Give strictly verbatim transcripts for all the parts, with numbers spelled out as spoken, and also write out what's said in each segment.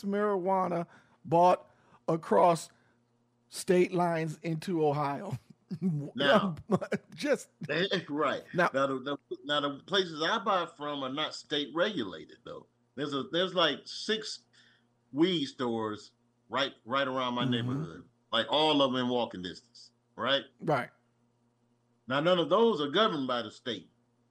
mass marijuana bought across state lines into Ohio. Now, just right now, now the, the now the places I buy from are not state regulated though. There's a there's like six weed stores right right around my mm-hmm. neighborhood, like all of them in walking distance. Right, right. Now none of those are governed by the state.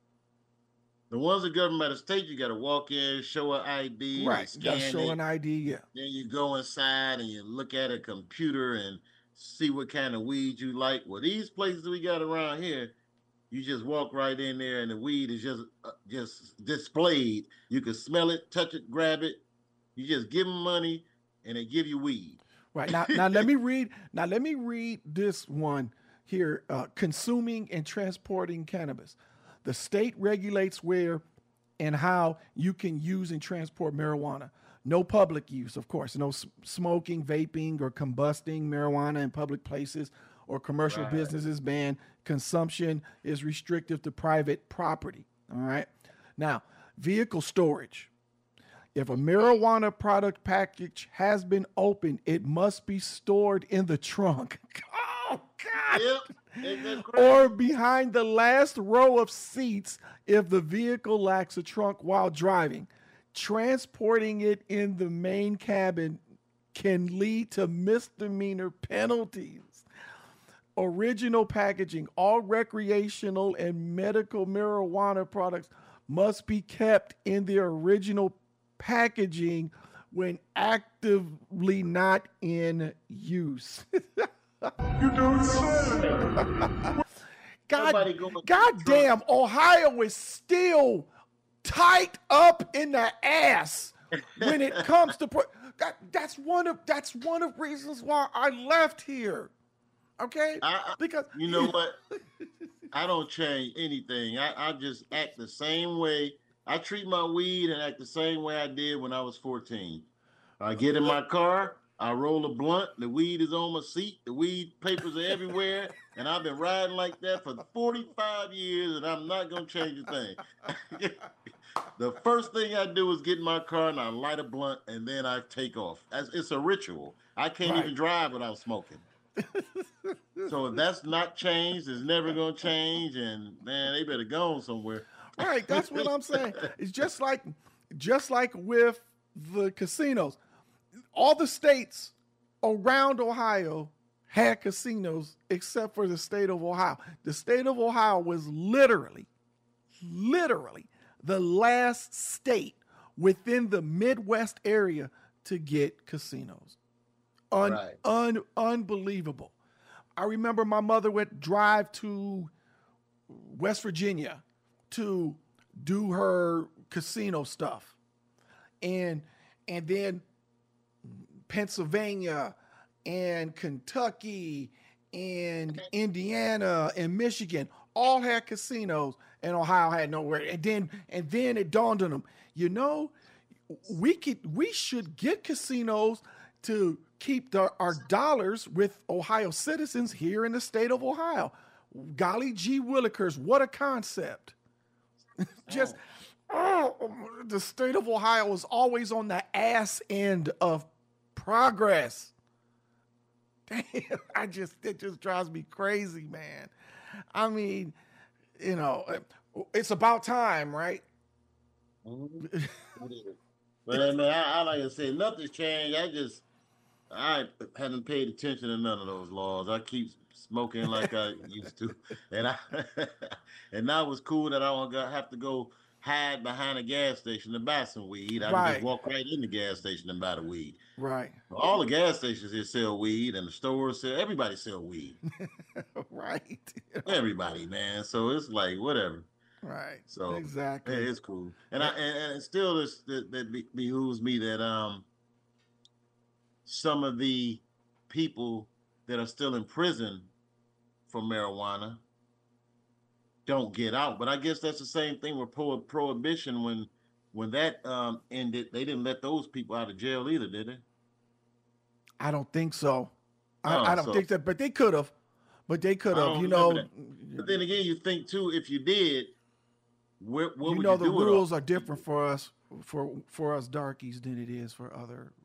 The ones that are governed by the state, you got to walk in, show an I D, right? Got to show it, an I D, yeah. Then you go inside and you look at a computer and see what kind of weed you like. Well, these places we got around here, you just walk right in there and the weed is just uh, just displayed. You can smell it, touch it, grab it. You just give them money and they give you weed. Right. Now, now let me read. Now let me read this one here. Uh, consuming and transporting cannabis. The state regulates where and how you can use and transport marijuana. No public use, of course. No s- smoking, vaping, or combusting marijuana in public places or commercial right. businesses banned. Consumption is restrictive to private property. All right. Now, vehicle storage. If a marijuana product package has been opened, it must be stored in the trunk. Oh, God. Yep. Or behind the last row of seats if the vehicle lacks a trunk while driving. Transporting it in the main cabin can lead to misdemeanor penalties. Original packaging. All recreational and medical marijuana products must be kept in their original packaging when actively not in use. You don't say. God, God damn, Ohio is still tight up in the ass when it comes to pro- that, that's one of that's one of reasons why I left here. Okay? I, because you know what? I don't change anything. I, I just act the same way. I treat my weed and act the same way I did when I was fourteen. I get in my car, I roll a blunt, the weed is on my seat, the weed papers are everywhere, and I've been riding like that for forty-five years, and I'm not going to change a thing. The first thing I do is get in my car and I light a blunt, and then I take off. It's a ritual. I can't right. even drive without smoking. So if that's not changed, it's never going to change, and man, they better go on somewhere. Right, that's what I'm saying. It's just like, just like with the casinos. All the states around Ohio had casinos except for the state of Ohio. The state of Ohio was literally, literally the last state within the Midwest area to get casinos. Un- right. un- unbelievable. I remember my mother would drive to West Virginia to do her casino stuff. And and then Pennsylvania and Kentucky and Indiana and Michigan all had casinos, and Ohio had nowhere. And then and then it dawned on them, you know, we could we should get casinos to keep the, our dollars with Ohio citizens here in the state of Ohio. Golly gee willikers, what a concept. Just oh. oh, the state of Ohio is always on the ass end of progress. Damn, I just it just drives me crazy, man. I mean, you know, it's about time, right? Mm-hmm. But man, I, I like to say nothing's changed. I just I haven't paid attention to none of those laws. I keep smoking like I used to, and I and now it's cool that I don't have to go hide behind a gas station to buy some weed. I right. can just walk right in the gas station and buy the weed. Right. All the gas stations here sell weed, and the stores sell. Everybody sell weed. Right. Everybody, man. So it's like whatever. Right. So exactly, it's cool. And I and, and still this that, that behooves me that um some of the people that are still in prison for marijuana don't get out. But I guess that's the same thing with pro- prohibition. When when that um, ended, they didn't let those people out of jail either, did they? I don't think so. I, oh, I don't so. think that, but they could have. But they could have, you know. That. But then again, you think too, if you did, what, what you would know you the do rules are different for us for for us darkies than it is for other